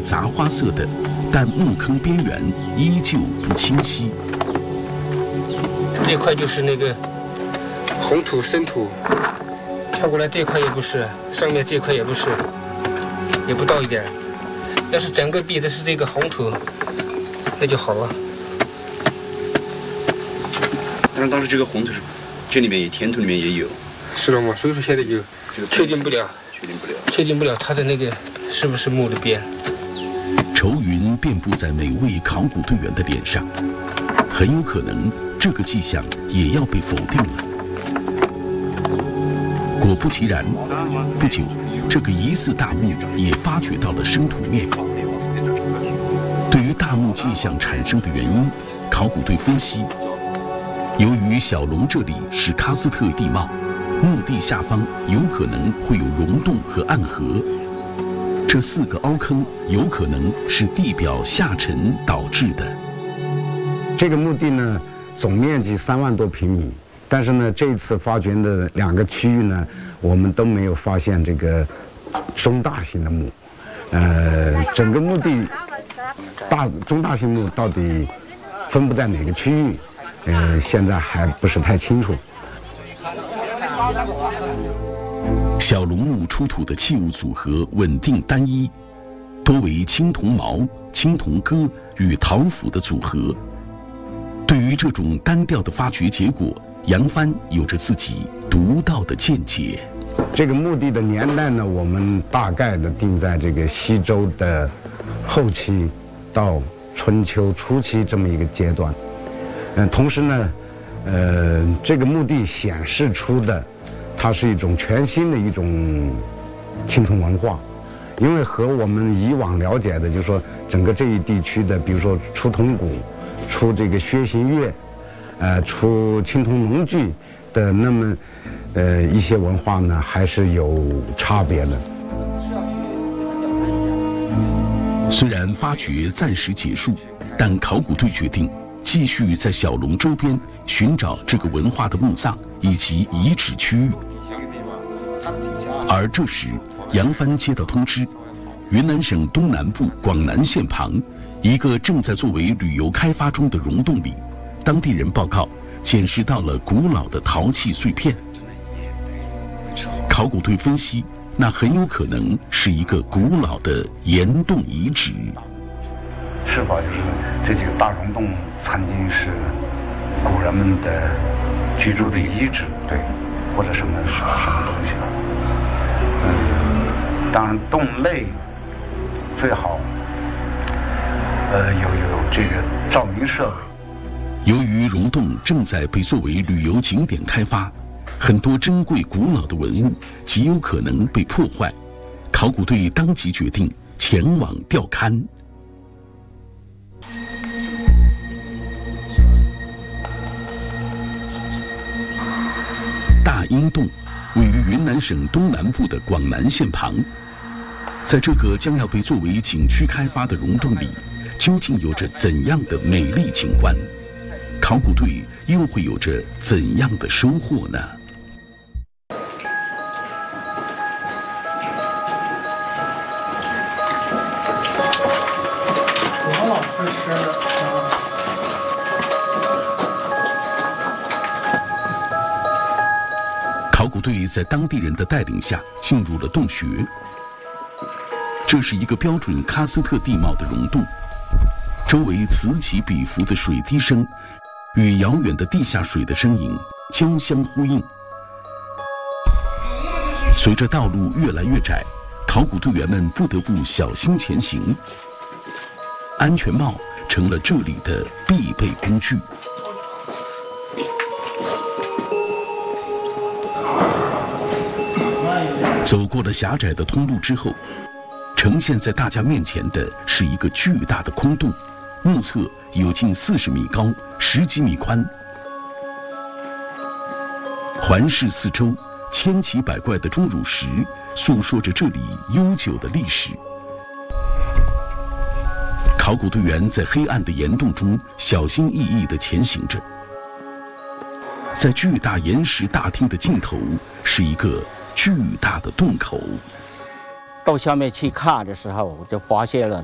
杂花色的，但墓坑边缘依旧不清晰。 这块就是那个红土深土，跳过来这块也不是，上面这块也不是，也不到一点。要是整个壁的是这个红土，那就好了。 但是当时这个红土是，这里面也填土里面也有， 是了吗？所以说现在就确定不了它的那个是不是墓的边。 愁云遍布在每位考古队员的脸上，很有可能这个迹象也要被否定了。果不其然，不久，这个疑似大墓也发掘到了生土面。对于大墓迹象产生的原因，考古队分析，由于小龙这里是喀斯特地貌，墓地下方有可能会有溶洞和暗河，这4个凹坑有可能是地表下沉导致的。 这个墓地呢，总面积3万多平米，但是呢，这一次发掘的2个区域呢，我们都没有发现这个中大型的墓。整个墓地中大型墓到底分布在哪个区域？现在还不是太清楚。 小龙墓出土的器物组合稳定单一，多为青铜矛、青铜戈与陶斧的组合。对于这种单调的发掘结果，杨帆有着自己独到的见解。 这个墓地的年代呢，我们大概的定在这个西周的后期到春秋初期这么一个阶段。同时呢，这个墓地显示出的，它是一种全新的一种青铜文化，因为和我们以往了解的，就是说整个这一地区的，比如说出铜鼓、出这个楫形乐，出青铜农具的那么一些文化呢，还是有差别的。 虽然发掘暂时结束，但考古队决定继续在小龙周边寻找这个文化的墓葬以及遗址区域。而这时，杨帆接到通知，云南省东南部广南县旁一个正在作为旅游开发中的溶洞里，当地人报告捡拾到了古老的陶器碎片。考古队分析，那很有可能是一个古老的岩洞遗址。 是否就是这几个大溶洞曾经是古人们的居住的遗址，对，或者什么东西？当然洞内最好有这个照明设备。 由于溶洞正在被作为旅游景点开发，很多珍贵古老的文物极有可能被破坏。考古队当即决定前往调勘。大英洞位于云南省东南部的广南县旁，在这个将要被作为景区开发的溶洞里，究竟有着怎样的美丽景观？考古队又会有着怎样的收获呢？ 王老师吃考古队在当地人的带领下进入了洞穴。这是一个标准喀斯特地貌的溶洞，周围此起彼伏的水滴声与遥远的地下水的声音交相呼应。随着道路越来越窄，考古队员们不得不小心前行。安全帽成了这里的必备工具。走过了狭窄的通路之后，呈现在大家面前的是一个巨大的空洞，目测有近40米高，10几米宽。环视四周，千奇百怪的钟乳石诉说着这里悠久的历史。考古队员在黑暗的岩洞中小心翼翼地前行着。在巨大岩石大厅的尽头是一个巨大的洞口。 到下面去看的时候，就发现了